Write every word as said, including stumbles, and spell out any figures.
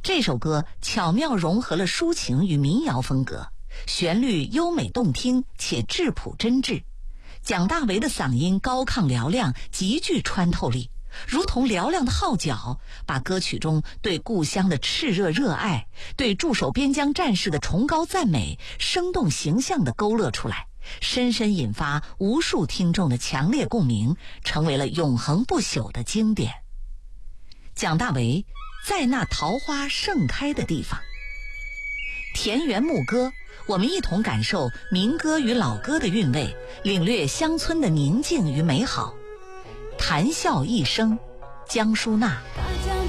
这首歌巧妙融合了抒情与民谣风格，旋律优美动听且质朴真挚。蒋大为的嗓音高亢嘹亮，极具穿透力，如同嘹亮的号角，把歌曲中对故乡的炽热热爱，对驻守边疆战士的崇高赞美，生动形象地勾勒出来，深深引发无数听众的强烈共鸣，成为了永恒不朽的经典。蒋大为在那桃花盛开的地方。田园牧歌，我们一同感受民歌与老歌的韵味，领略乡村的宁静与美好。谈笑一生，江淑娜。